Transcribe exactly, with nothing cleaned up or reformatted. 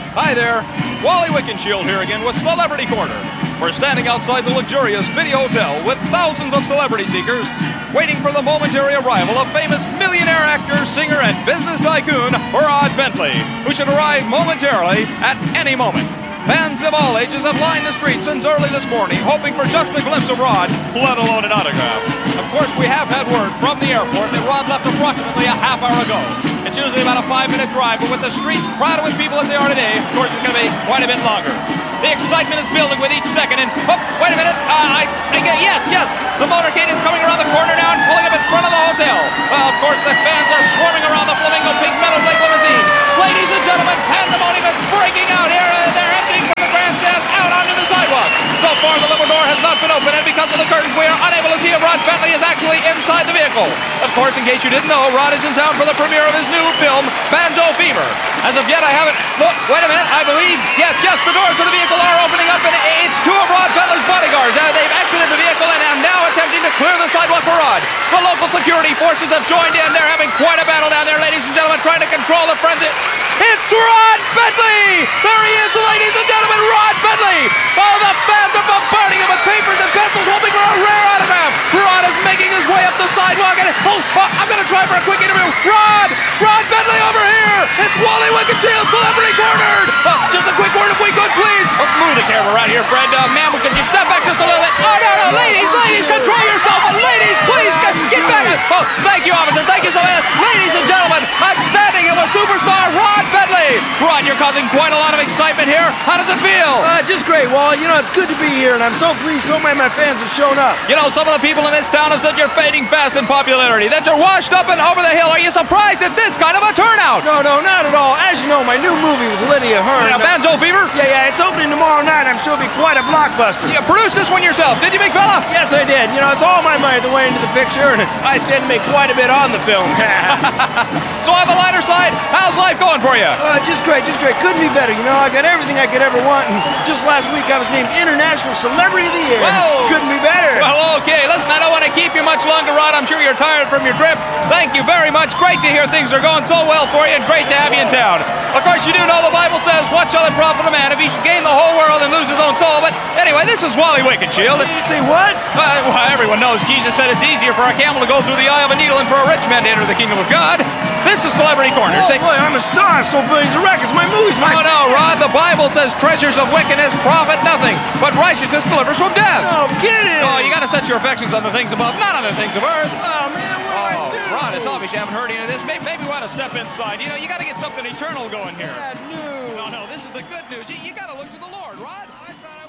Hi there, Wally Wickenshield here again with Celebrity Corner. We're standing outside the luxurious Video Hotel with thousands of celebrity seekers waiting for the momentary arrival of famous millionaire actor, singer, and business tycoon Rod Bentley, who should arrive momentarily at any moment. Fans of all ages have lined the streets since early this morning, hoping for just a glimpse of Rod, let alone an autograph. Of course, we have had word from the airport that Rod left approximately a half hour ago. It's usually about a five-minute drive, but with the streets crowded with people as they are today, of course, it's going to be quite a bit longer. The excitement is building with each second, and, oh, wait a minute, uh, I, I get, yes, yes, the motorcade is coming around the corner now and pulling up in front of the hotel. Uh, of course, the fans are swarming around the Flamingo Pink Metal Flake limousine. Ladies and gentlemen, pandemonium is breaking out here. Uh, they're emptying from the grandstands out onto the sidewalk. So far, the limo door has not been opened, and because of the curtains, we are unable to see if Rod Bentley is actually inside the vehicle. Of course, in case you didn't know, Rod is in town for the premiere of his new film, Banjo Fever. As of yet, I haven't... Look, wait a minute, I believe... Yes, yes, the doors of the vehicle are opening up, and it's two of Rod Bentley's bodyguards. Uh, they've exited the vehicle and are now attempting to clear the sidewalk for Rod. The local security forces have joined in. They're having quite a battle down there, ladies and gentlemen, trying to control the frenzy. It's Rod Bentley! There he is, ladies and gentlemen, Rod Bentley! Oh, the fans are bombarding him with papers and pencils, hoping for a rare autograph. Rod is making his way up the sidewalk, and oh, oh I'm going to try for a quick interview. Rod! Rod Bentley over here! It's Wally Wickenshield, Celebrity Cornered! Oh, just a quick word if we could, please. Oh, move the camera right here, Fred. Uh, ma'am, could you step back just a little bit? Oh, no, no, ladies, ladies, control yourself. Ladies, please, get, get back. Oh, thank you, officer. Thank you so much. Ladies and gentlemen, I'm standing here with superstar Rod Bentley. Rod, you're causing quite a lot of excitement here. How does it feel? Uh, just great, Wally. You know, it's good to be here, and I'm so pleased so many of my fans have shown up. You know, some of the people in this town have said you're fading fast in popularity, that you're washed up and over the hill. Are you surprised at this kind of a turnout? No, no, not at all. As you know, my new movie with Lydia Hearn. Yeah, Banjo Fever? Yeah, yeah, it's opening tomorrow night. I'm sure it'll be quite a blockbuster. You produced this one yourself, did you, big fella? Yes, I did. You know, it's all my money that went into the picture, and I stand to make quite a bit on the film. So on the lighter side, how's life going for you? Uh, just great, just great. Couldn't be better. You know, I got everything I could ever want, and just last week I was named International Celebrity of the Year. Whoa. Couldn't be better. Well, okay. Listen, I don't want to keep you much longer, Rod. I'm sure you're tired from your trip. Thank you very much. Great to hear things are going so well for you, and great to have you in town. Of course, you do know the Bible says, what shall it profit a man if he should gain the whole world and lose his own soul? But anyway, this is Wally Wickenshield. You say what? Uh, well, everyone knows Jesus said it's easier for a camel to go through the eye of a needle than for a rich man to enter the kingdom of God. This is Celebrity Corner. Oh, Say, boy, I'm a star. I sold billions of records. My movie's my... Oh, no, Rod. The Bible says treasures of wickedness profit nothing, but righteousness delivers from death. No, get it. Oh, you got to set your affections on the things above, not on the things of earth. Oh, man, what do I Oh, do? Rod, it's obvious you haven't heard any of this. Maybe, maybe we ought to step inside. You know, you got to get something eternal going here. Bad news. No, no, this is the good news. You, you got to look to the Lord, Rod. I thought